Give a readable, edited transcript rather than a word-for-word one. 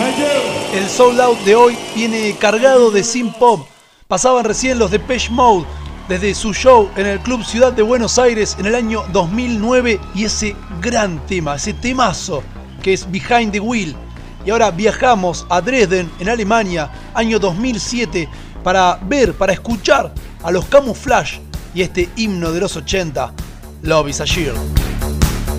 El Sold Out de hoy viene cargado de synth pop. Pasaban recién los Depeche Mode desde su show en el Club Ciudad de Buenos Aires en el año 2009 y ese gran tema, ese temazo que es Behind the Wheel. Y ahora viajamos a Dresden, en Alemania, año 2007, para escuchar a los Camouflage y este himno de los 80, Love is a Shield.